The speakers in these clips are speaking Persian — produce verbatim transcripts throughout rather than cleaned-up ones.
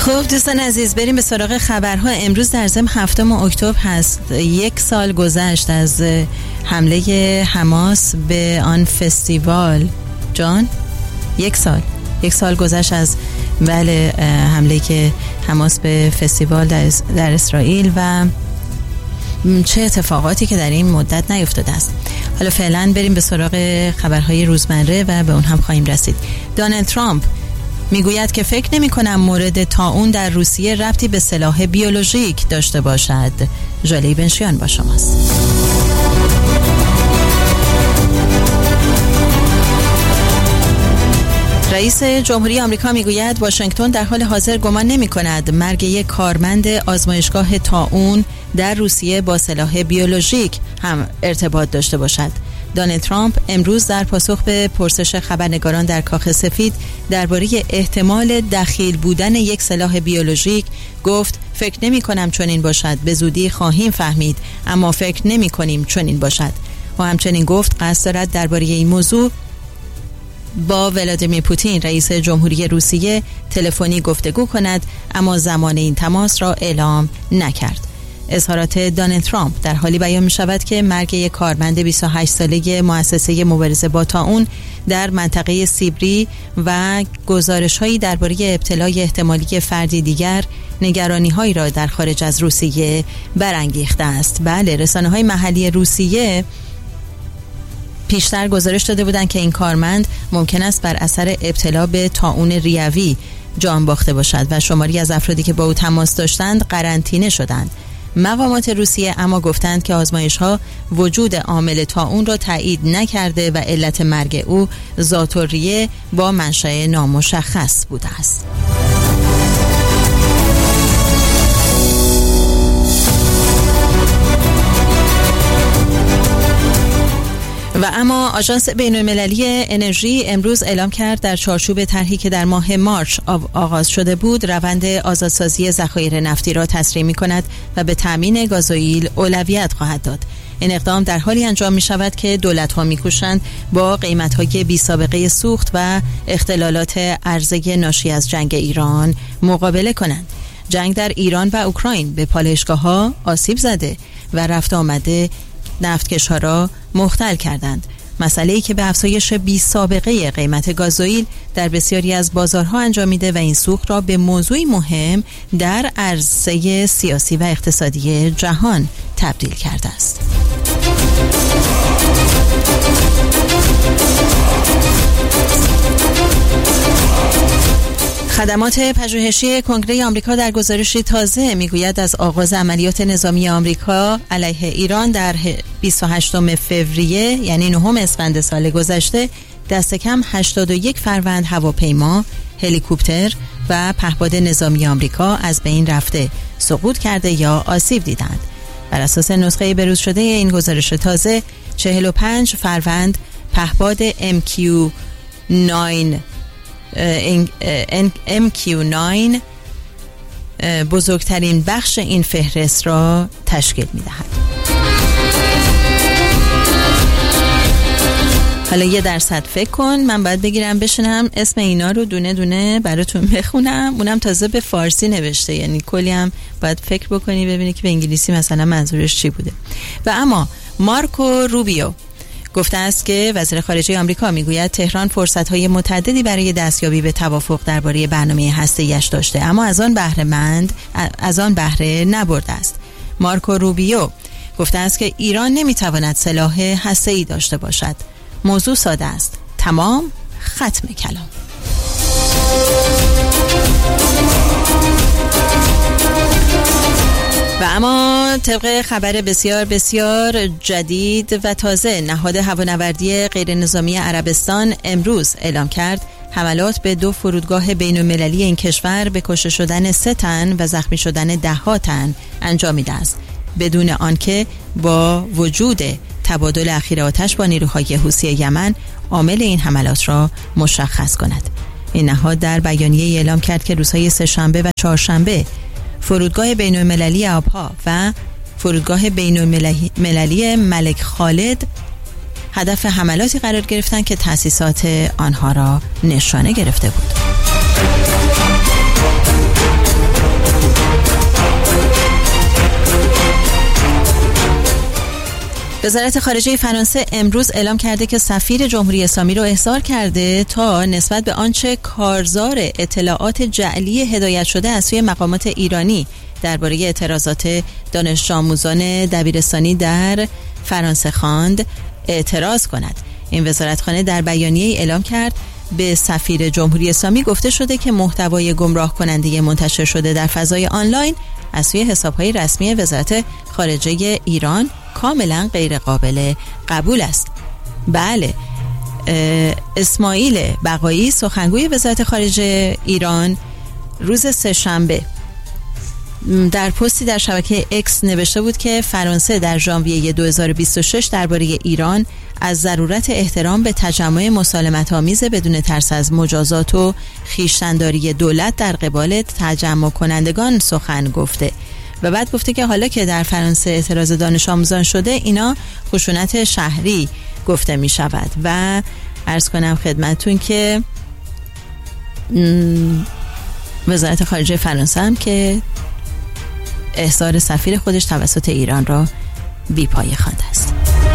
خب دوستان عزیز، بریم به سراغ خبرها. امروز در ضمن هفتم اکتبر هست. یک سال گذشت از حمله حماس به آن فستیوال. جان یک سال یک سال گذشت از بله حمله که حماس به فستیوال در, در اسرائیل و چه اتفاقاتی که در این مدت نیفتاده است. حالا فعلا بریم به سراغ خبرهای روزمره و به اون هم خواهیم رسید. دونالد ترامپ میگوید که فکر نمی کنم مورد طاعون در روسیه ربطی به سلاح بیولوژیک داشته باشد. ژاله بنشیان با شماست. رئیس جمهوری آمریکا میگوید واشنگتن در حال حاضر گمان نمی کند مرگ یک کارمند آزمایشگاه طاعون در روسیه با سلاح بیولوژیک هم ارتباط داشته باشد. دونالد ترامپ امروز در پاسخ به پرسش خبرنگاران در کاخ سفید درباره احتمال دخیل بودن یک سلاح بیولوژیک گفت فکر نمی کنم چنین باشد، به زودی خواهیم فهمید، اما فکر نمی کنیم چنین باشد. و همچنین گفت قصد دارد درباره این موضوع با ولادیمیر پوتین رئیس جمهوری روسیه تلفنی گفتگو کند، اما زمان این تماس را اعلام نکرد. اظهارات دونالد ترامپ در حالی بیان می شود که مرگ یک کارمند بیست و هشت ساله مؤسسه مبارزه با طاعون در منطقه سیبری و گزارش‌هایی درباره ابتلای احتمالی فردی دیگر نگرانی‌هایی را در خارج از روسیه برانگیخته است. بله، رسانه‌های محلی روسیه پیشتر گزارش داده بودند که این کارمند ممکن است بر اثر ابتلا به طاعون ریوی جان باخته باشد و شماری از افرادی که با او تماس داشتند قرنطینه شدند. مقامات روسیه اما گفتند که آزمایش‌ها وجود عامل طاعون را تایید نکرده و علت مرگ او ذات‌الریه با منشأ نامشخص بوده است. و اما آژانس بین‌المللی انرژی امروز اعلام کرد در چارچوب طرحی که در ماه مارس آغاز شده بود روند آزادسازی ذخایر نفتی را تسریع می‌کند و به تامین گازوئیل اولویت خواهد داد. این اقدام در حالی انجام می شود که دولت‌ها می‌کوشند با قیمت‌های بی‌سابقه سوخت و اختلالات عرضه ناشی از جنگ ایران مقابله کنند. جنگ در ایران و اوکراین به پالایشگاه‌ها آسیب زده و رفت آمده نفتکش‌ها را مختل کردند. مسئله‌ای که به افزایش بی سابقه قیمت گازوئیل در بسیاری از بازارها انجامیده و این سوخت را به موضوعی مهم در عرصه سیاسی و اقتصادی جهان تبدیل کرده است. خدمات پژوهشی کنگره آمریکا در گزارشی تازه میگوید از آغاز عملیات نظامی آمریکا علیه ایران در بیست و هشتم فوریه یعنی نهم اسفند سال گذشته دست کم هشتاد و یک فروند هواپیما، هلیکوپتر و پهپاد نظامی آمریکا از بین رفته، سقوط کرده یا آسیب دیدند. بر اساس نسخه بروز شده این گزارش تازه چهل و پنج فروند پهپاد ام کیو نه ام کیو نه بزرگترین بخش این فهرست را تشکیل می دهد. حالا یه درصد فکر کن، من باید بگیرم بشنم اسم اینا رو دونه دونه براتون بخونم، اونم تازه به فارسی نوشته، یعنی کلی هم باید فکر بکنی ببینی که به انگلیسی مثلا منظورش چی بوده. و اما مارکو روبیو گفته است که وزیر خارجه آمریکا میگوید تهران فرصت‌های متعددی برای دستیابی به توافق درباره برنامه هسته‌ایش داشته، اما از آن بهره مند از آن بهره نبرده است. مارکو روبیو گفته است که ایران نمیتواند سلاح هسته‌ای داشته باشد. موضوع ساده است. تمام، ختم کلام. و اما طبق خبر بسیار بسیار جدید و تازه، نهاد هوانوردی غیر نظامی عربستان امروز اعلام کرد حملات به دو فرودگاه بین‌المللی این کشور به کشته شدن سه تن و زخمی شدن ده ها تن انجامیده است، بدون آنکه با وجود تبادل اخیر آتش با نیروهای حوثی یمن عامل این حملات را مشخص کند. این نهاد در بیانیه اعلام کرد که روزهای سه‌شنبه و چهارشنبه فرودگاه بین‌المللی آبها و فرودگاه بین‌المللی ملک خالد هدف حملاتی قرار گرفتند که تأسیسات آنها را نشانه گرفته بود. وزارت خارجه فرانسه امروز اعلام کرده که سفیر جمهوری اسلامی رو احضار کرده تا نسبت به آنچه کارزار اطلاعات جعلی هدایت شده از سوی مقامات ایرانی درباره اعتراضات دانش آموزان دبیرستانی در فرانسه خواند اعتراض کند. این وزارتخانه در بیانیه‌ای اعلام کرد به سفیر جمهوری اسلامی گفته شده که محتوای گمراه کننده منتشر شده در فضای آنلاین از سوی حساب‌های رسمی وزارت خارجه ایران کاملا غیر قابل قبول است. بله، اسماعیل بقایی سخنگوی وزارت خارجه ایران روز سه‌شنبه در پستی در شبکه اکس نوشته بود که فرانسه در ژانویه دو هزار و بیست و شش درباره ایران از ضرورت احترام به تجمع مسالمت‌آمیز بدون ترس از مجازات و خویشتن‌داری دولت در قبال تجمع کنندگان سخن گفته و بعد گفته که حالا که در فرانسه اعتراض دانش آموزان شده اینا خشونت شهری گفته می شود. و عرض کنم خدمتون که وزارت خارجه فرانسه هم که احضار سفیر خودش توسط ایران را بی پایه خوانده است.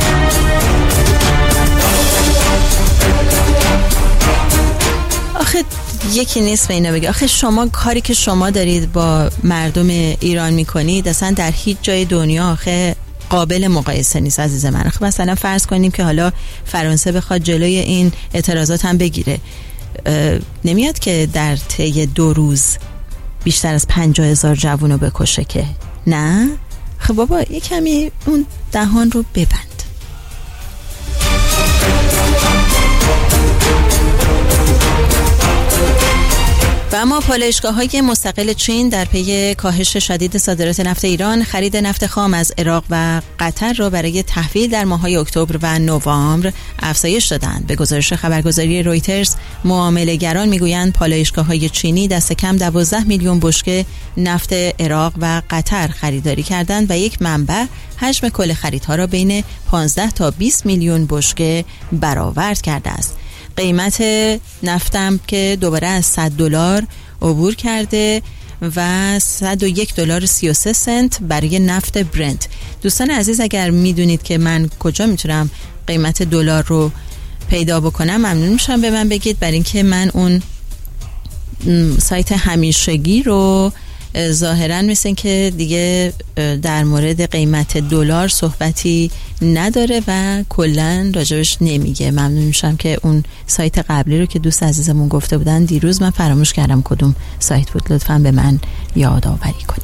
آخه یکی نیست به اینا بگه آخه شما کاری که شما دارید با مردم ایران میکنید اصلا در هیچ جای دنیا آخه قابل مقایسه نیست عزیز من. آخه مثلا فرض کنیم که حالا فرانسه بخواد جلوی این اعتراضات هم بگیره، نمیاد که در طی دو روز بیشتر از پنجاه هزار جوون رو بکشه که نه؟ خب بابا یه کمی اون دهان رو ببند. و اما پالایشگاه‌های مستقل چین در پی کاهش شدید صادرات نفت ایران خرید نفت خام از عراق و قطر را برای تحویل در ماه‌های اکتبر و نوامبر افزایش دادند. به گزارش خبرگزاری رویترز معامله‌گران میگویند پالایشگاه‌های چینی دست کم دوازده میلیون بشکه نفت عراق و قطر خریداری کردند و یک منبع حجم کل خریدها را بین پانزده تا بیست میلیون بشکه برآورد کرده است. قیمت نفتم که دوباره از صد دلار عبور کرده و صد و یک دلار و سی و سه سنت برای نفت برنت. دوستان عزیز اگر میدونید که من کجا میتونم قیمت دلار رو پیدا بکنم ممنون میشم به من بگید، برای اینکه من اون سایت همیشگی رو ظاهراً مثل که دیگه در مورد قیمت دلار صحبتی نداره و کلاً راجبش نمیگه. ممنون میشم که اون سایت قبلی رو که دوست عزیزمون گفته بودن دیروز من فراموش کردم کدوم سایت بود، لطفاً به من یادآوری کنید.